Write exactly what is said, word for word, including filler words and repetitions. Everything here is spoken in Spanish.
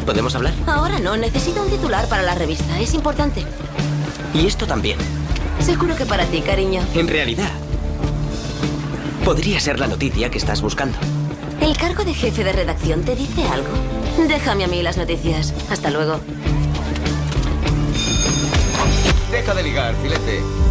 ¿Podemos hablar? Ahora no, necesito un titular para la revista. Es importante. Y esto también. Seguro que para ti, cariño. En realidad, podría ser la noticia que estás buscando. ¿El cargo de jefe de redacción te dice algo? Déjame a mí las noticias. Hasta luego. Deja de ligar, filete.